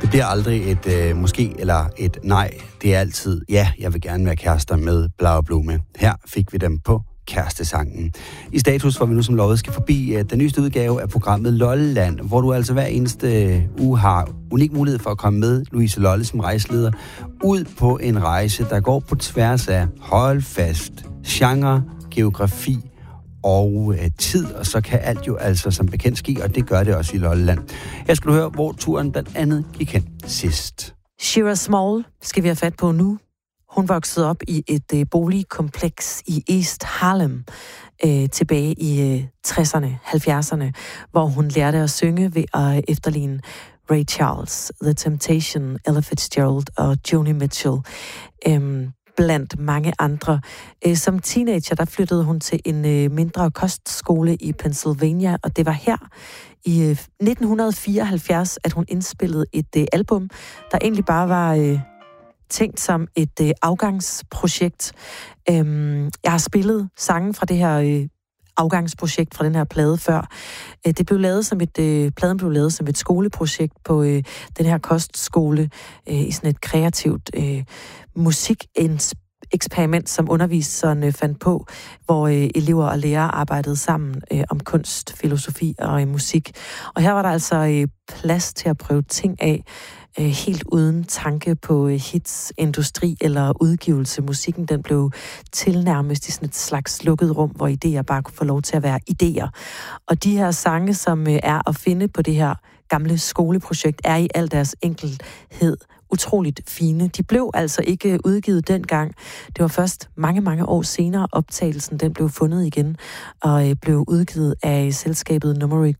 Det bliver aldrig et måske eller et nej. Det er altid, ja, jeg vil gerne være kærester med Blau Blume. Her fik vi dem på kærestesangen. I Status, hvor vi nu som lovet skal forbi den nyeste udgave af programmet Lolland, hvor du altså hver eneste uge har unik mulighed for at komme med Louise Lolle som rejseleder ud på en rejse, der går på tværs af hold fast, genre, geografi og tid, og så kan alt jo altså som bekendt ske, og det gør det også i Lolland. Her skal du høre, hvor turen blandt andet gik hen sidst. Shira Small skal vi have fat på nu. Hun voksede op i et boligkompleks i East Harlem tilbage i 60'erne, 70'erne, hvor hun lærte at synge ved at efterligne Ray Charles, The Temptation, Ella Fitzgerald og Joni Mitchell. Blandt mange andre. Som teenager, der flyttede hun til en mindre kostskole i Pennsylvania, og det var her i 1974, at hun indspillede et album, der egentlig bare var tænkt som et afgangsprojekt. Jeg har spillet sange fra det her afgangsprojekt fra den her plade før. Det blev lavet som pladen blev lavet som et skoleprojekt på den her kostskole i sådan et kreativt musikeksperiment, som underviserne fandt på, hvor elever og lærere arbejdede sammen om kunst, filosofi og musik. Og her var der altså plads til at prøve ting af, helt uden tanke på hits, industri eller udgivelse. Musikken, den blev tilnærmest i sådan et slags lukket rum, hvor idéer bare kunne få lov til at være idéer. Og de her sange, som er at finde på det her gamle skoleprojekt, er i al deres enkelhed utroligt fine. De blev altså ikke udgivet dengang. Det var først mange, mange år senere, optagelsen den blev fundet igen og blev udgivet af selskabet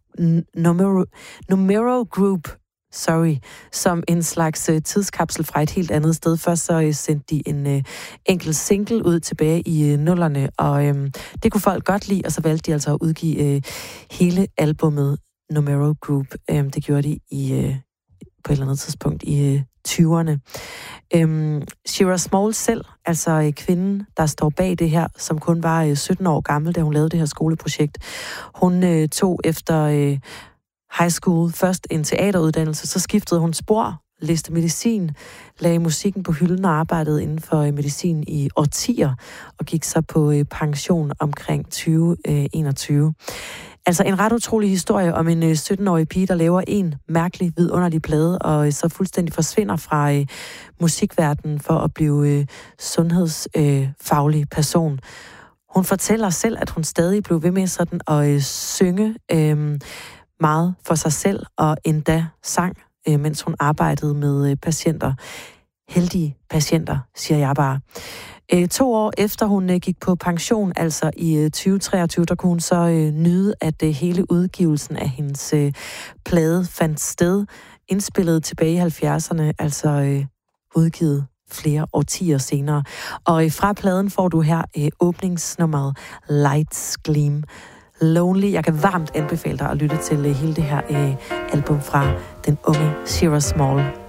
Numero Group, som en slags tidskapsel fra et helt andet sted. Først så sendte de en enkelt single ud tilbage i nullerne, og det kunne folk godt lide, og så valgte de altså at udgive hele albummet Numero Group. Det gjorde de på et eller andet tidspunkt i 20'erne. Shira Small selv, altså kvinden, der står bag det her, som kun var 17 år gammel, da hun lavede det her skoleprojekt, hun tog efter high school først en teateruddannelse, så skiftede hun spor, læste medicin, lagde musikken på hylden og arbejdede inden for medicin i årtier, og gik så på pension omkring 2021. Altså en ret utrolig historie om en 17-årig pige, der laver en mærkelig, vidunderlig plade, og så fuldstændig forsvinder fra musikverdenen for at blive sundhedsfaglig person. Hun fortæller selv, at hun stadig blev ved med sådan at synge meget for sig selv, og endda sang, mens hun arbejdede med patienter. Heldige patienter, siger jeg bare. 2 år efter hun gik på pension, altså i 2023, der kunne hun så nyde, at hele udgivelsen af hendes plade fandt sted, indspillet tilbage i 70'erne, altså udgivet flere årtier senere. Og fra pladen får du her åbningsnummeret Lights Gleam. Lonely. Jeg kan varmt anbefale dig at lytte til hele det her album fra den unge Shira Small.